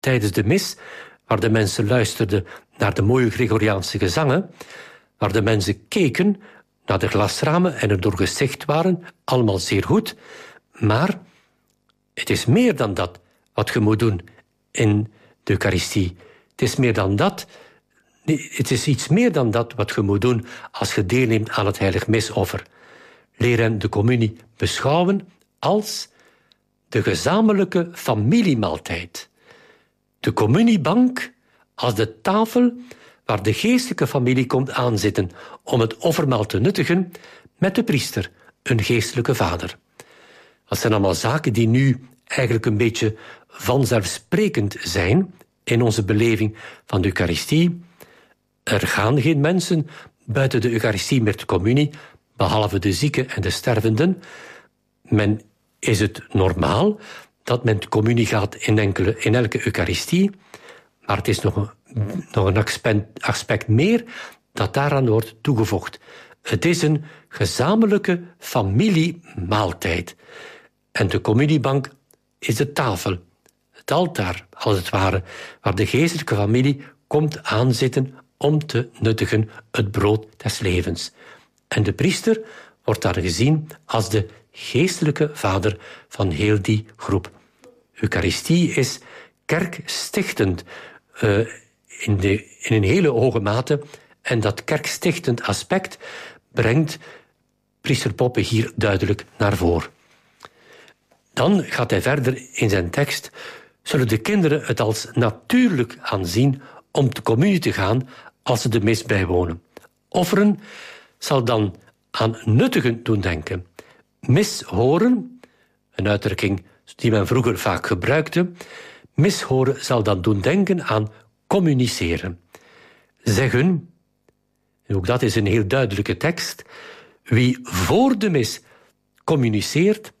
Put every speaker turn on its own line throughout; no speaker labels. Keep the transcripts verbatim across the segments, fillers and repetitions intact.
tijdens de mis, waar de mensen luisterden naar de mooie Gregoriaanse gezangen, waar de mensen keken naar de glasramen en erdoor gesticht waren, allemaal zeer goed. Maar het is meer dan dat wat je moet doen in de Eucharistie. Het is meer dan dat. Het is iets meer dan dat wat je moet doen als je deelneemt aan het heilig misoffer. Leer hen de communie beschouwen als de gezamenlijke familiemaaltijd. De communiebank als de tafel waar de geestelijke familie komt aanzitten om het offermaal te nuttigen met de priester, een geestelijke vader. Dat zijn allemaal zaken die nu eigenlijk een beetje vanzelfsprekend zijn in onze beleving van de Eucharistie. Er gaan geen mensen buiten de Eucharistie meer de communie, behalve de zieken en de stervenden. Men is het normaal dat men de communie gaat in, enkele, in elke Eucharistie, maar het is nog een, nog een aspect, aspect meer dat daaraan wordt toegevoegd. Het is een gezamenlijke familiemaaltijd. En de communiebank is de tafel, het altaar, als het ware, waar de geestelijke familie komt aanzitten om te nuttigen het brood des levens. En de priester wordt daar gezien als de geestelijke vader van heel die groep. Eucharistie is kerkstichtend uh, in, de, in een hele hoge mate, en dat kerkstichtend aspect brengt priester Poppe hier duidelijk naar voren. Dan gaat hij verder in zijn tekst: zullen de kinderen het als natuurlijk aanzien om de communie te gaan als ze de mis bijwonen. Offeren zal dan aan nuttigen doen denken. Mis horen, een uitdrukking die men vroeger vaak gebruikte, mis horen zal dan doen denken aan communiceren. Zeggen, en ook dat is een heel duidelijke tekst, wie voor de mis communiceert,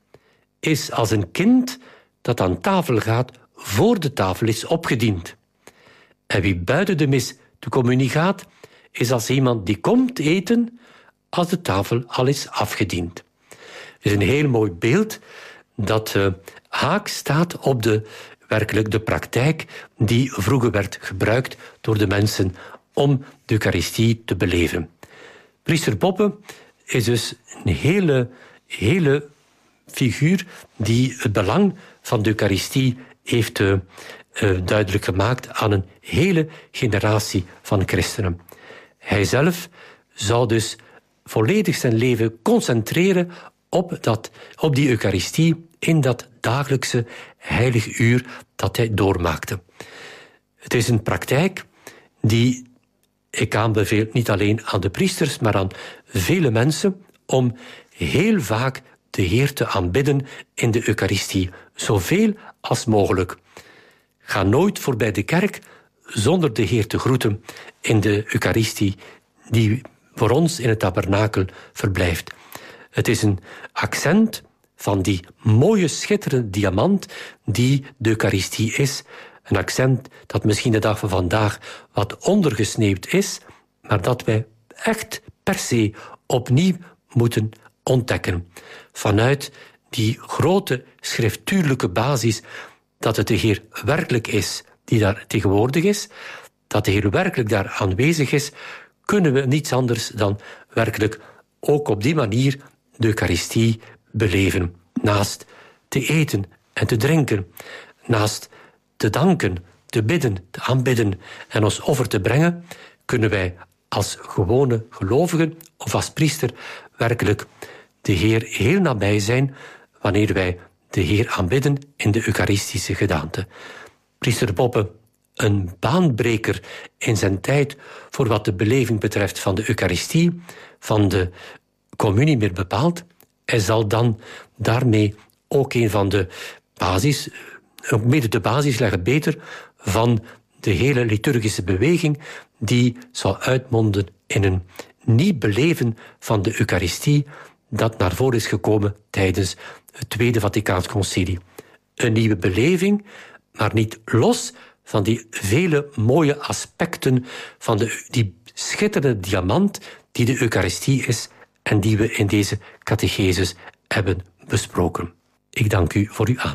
is als een kind dat aan tafel gaat voor de tafel is opgediend. En wie buiten de mis de communie gaat, is als iemand die komt eten als de tafel al is afgediend. Het is een heel mooi beeld dat uh, haak staat op de, werkelijk de praktijk die vroeger werd gebruikt door de mensen om de Eucharistie te beleven. Priester Poppe is dus een hele, hele figuur die het belang van de Eucharistie heeft uh, uh, duidelijk gemaakt aan een hele generatie van christenen. Hij zelf zou dus volledig zijn leven concentreren op, dat, op die Eucharistie in dat dagelijkse heilig uur dat hij doormaakte. Het is een praktijk die ik aanbeveel niet alleen aan de priesters, maar aan vele mensen om heel vaak de Heer te aanbidden in de Eucharistie, zoveel als mogelijk. Ga nooit voorbij de kerk zonder de Heer te groeten in de Eucharistie die voor ons in het tabernakel verblijft. Het is een accent van die mooie, schitterende diamant die de Eucharistie is. Een accent dat misschien de dag van vandaag wat ondergesneeuwd is, maar dat wij echt per se opnieuw moeten ontdekken. Vanuit die grote schriftuurlijke basis dat het de Heer werkelijk is die daar tegenwoordig is, dat de Heer werkelijk daar aanwezig is, kunnen we niets anders dan werkelijk ook op die manier de Eucharistie beleven. Naast te eten en te drinken, naast te danken, te bidden, te aanbidden en ons offer te brengen, kunnen wij als gewone gelovigen of als priester werkelijk de Heer heel nabij zijn wanneer wij de Heer aanbidden in de Eucharistische gedaante. Priester Poppe, een baanbreker in zijn tijd voor wat de beleving betreft van de Eucharistie, van de communie meer bepaald. Hij zal dan daarmee ook een van de basis, ook mede de basis leggen beter van de hele liturgische beweging die zal uitmonden in een nieuw beleven van de Eucharistie dat naar voren is gekomen tijdens het Tweede Vaticaans Concilie. Een nieuwe beleving, maar niet los van die vele mooie aspecten van de, die schitterende diamant die de Eucharistie is en die we in deze catechesis hebben besproken. Ik dank u voor uw aandacht.